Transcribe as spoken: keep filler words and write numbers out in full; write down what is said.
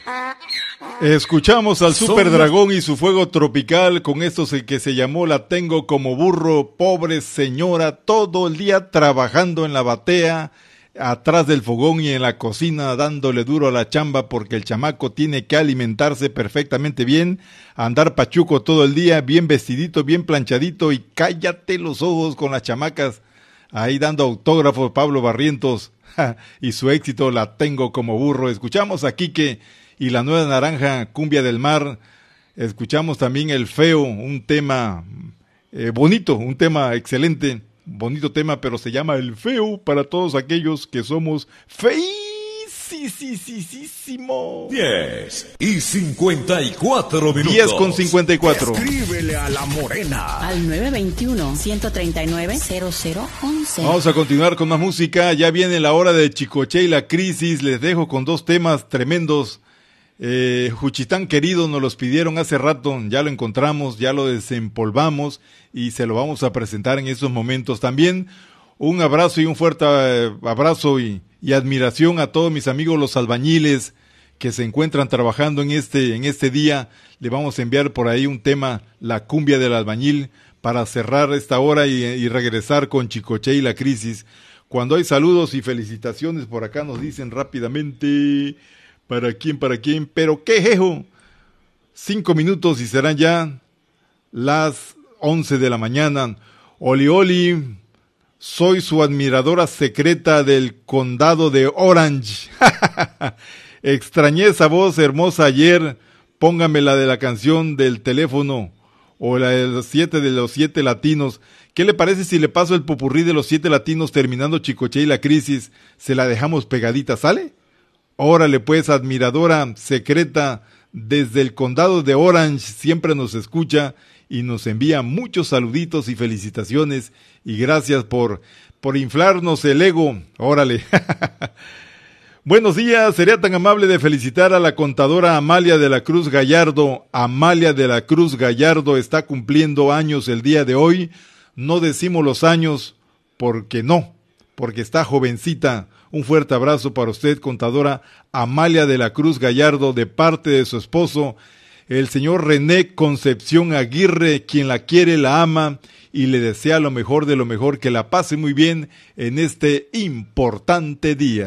Escuchamos al Super Dragón y su fuego tropical con esto que se llamó La Tengo Como Burro. Pobre señora, todo el día trabajando en la batea, atrás del fogón y en la cocina, dándole duro a la chamba porque el chamaco tiene que alimentarse perfectamente bien, andar pachuco todo el día, bien vestidito, bien planchadito, y cállate los ojos con las chamacas, ahí dando autógrafos. Pablo Barrientos y su éxito La Tengo Como Burro. Escuchamos a Quique y la Nueva Naranja, Cumbia del Mar. Escuchamos también El Feo, un tema eh, bonito, un tema excelente, bonito tema, pero se llama El Feo para todos aquellos que somos feísimos. diez y cincuenta y cuatro minutos. diez con cincuenta y cuatro. Escríbele a La Morena al nueve veintiuno, ciento treinta y nueve, cero cero once. Vamos a continuar con más música. Ya viene la hora de Chicoche y la crisis. Les dejo con dos temas tremendos. Eh, Juchitán querido, nos los pidieron hace rato, ya lo encontramos, ya lo desempolvamos y se lo vamos a presentar en estos momentos. También un abrazo y un fuerte eh, abrazo y, y admiración a todos mis amigos los albañiles que se encuentran trabajando en este, en este día. Le vamos a enviar por ahí un tema, La Cumbia del Albañil, para cerrar esta hora y, y regresar con Chicoche y la crisis. Cuando hay saludos y felicitaciones por acá nos dicen rápidamente... ¿Para quién, para quién? Pero qué jejo. Cinco minutos y serán ya las once de la mañana. Oli, oli, soy su admiradora secreta del condado de Orange. Extrañé esa voz hermosa ayer. Póngame la de la canción del teléfono o la de los siete de los siete latinos. ¿Qué le parece si le paso el popurrí de los siete latinos terminando Chicoche y la crisis? Se la dejamos pegadita, ¿sale? Órale pues, admiradora secreta desde el condado de Orange, siempre nos escucha y nos envía muchos saluditos y felicitaciones y gracias por, por inflarnos el ego. Órale. Buenos días, sería tan amable de felicitar a la contadora Amalia de la Cruz Gallardo. Amalia de la Cruz Gallardo está cumpliendo años el día de hoy. No decimos los años porque no, porque está jovencita. Un fuerte abrazo para usted, contadora Amalia de la Cruz Gallardo, de parte de su esposo, el señor René Concepción Aguirre, quien la quiere, la ama y le desea lo mejor de lo mejor, que la pase muy bien en este importante día.